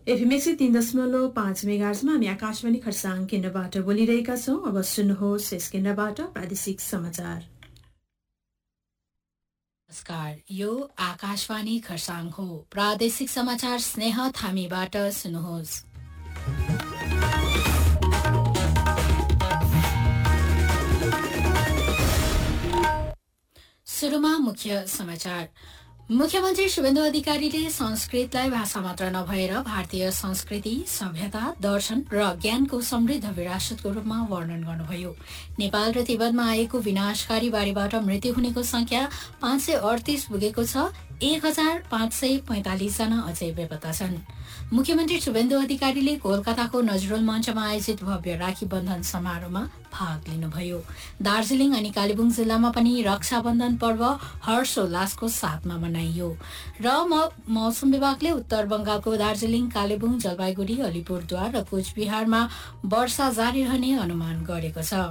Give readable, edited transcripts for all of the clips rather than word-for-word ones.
FM 103.5 मेगाहर्जमा हामी आकाशवाणी खरसाङ केन्द्रबाट बोलिरहेका छौं। अब सुन्नुहोस् यस केन्द्रबाट प्रादेशिक समाचार। नमस्कार, यो आकाशवाणी खरसाङ हो। प्रादेशिक समाचार स्नेह थामीबाट सुन्नुहोस्। सुरुमा मुख्य समाचार। मुख्यमन्त्री शुभेन्दु अधिकारीले संस्कृतलाई भाषा मात्र नभएर भारतीय संस्कृति, सभ्यता, दर्शन र ज्ञानको समृद्ध विरासतको रूपमा वर्णन गर्नुभयो। नेपाल र तिब्बतमा आएको विनाशकारी बाढीबाट मृत्यु हुनेको संख्या 538 पुगेको छ। 1545 जना अझै बेपत्ता छन्। मुख्यमन्त्री शुभेन्दु अधिकारीले कोलकाताको नजरुल मञ्चमा आयोजित भव्य राखी बन्धन समारोहमा भाग लिनुभयो। दार्जीलिङ अनि कालेबुङ जिल्लामा पनि रक्षाबन्धन पर्व हर्षोल्लासको साथमा मनाइयो। र मौसम विभागले उत्तर बंगालको दार्जीलिङ, कालेबुङ, जलपाइगुडी, अलिपुरद्वार र कोचबिहारमा वर्षा जारी रहने अनुमान गरेको छ।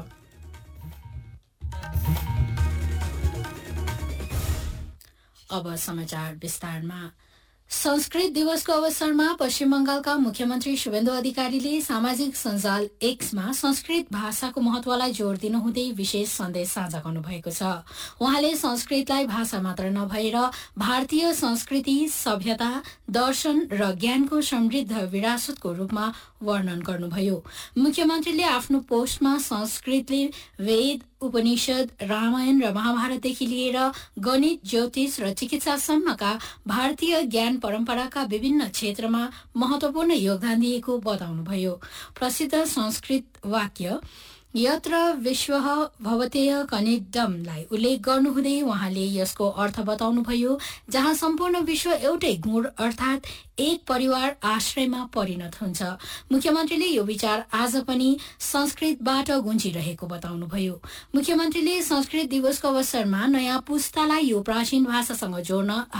अब समाचार विस्तारमा। संस्कृत दिवसको अवसरमा पश्चिम बंगालका मुख्यमन्त्री शुभेन्दु अधिकारीले सामाजिक सञ्जाल एक्समा संस्कृत भाषाको महत्वलाई जोड़ दिनुहुँदै विशेष सन्देश साझा गर्नुभएको छ। उहाँले संस्कृतलाई भाषा मात्र नभएर भारतीय संस्कृति, सभ्यता, दर्शन र ज्ञानको समृद्ध विरासतको रूपमा वर्णन गर्नुभयो। मुख्यमन्त्रीले आफ्नो पोस्टमा संस्कृतले वेद, उपनिषद, रामायण र महाभारतदेखि लिएर गणित, ज्योतिष र चिकित्सासम्मका भारतीय ज्ञान परम्पराका विभिन्न क्षेत्रमा महत्वपूर्ण योगदान दिएको बताउनुभयो। प्रसिद्ध संस्कृत वाक्य यत्र विश्वः भवत्येह कनिडमलाई उल्लेख गर्नुहुँदै उहाँले यसको अर्थ बताउनुभयो, जहाँ सम्पूर्ण विश्व एउटै गुण अर्थात् एक परिवार आश्रयमा परिणत हुन्छ। मुख्यमन्त्रीले यो विचार आज पनि संस्कृतबाट गुन्जिरहेको बताउनुभयो। मुख्यमन्त्रीले संस्कृत दिवसको अवसरमा नयाँ पुस्तालाई यो प्राचीन भाषासँग जोड्न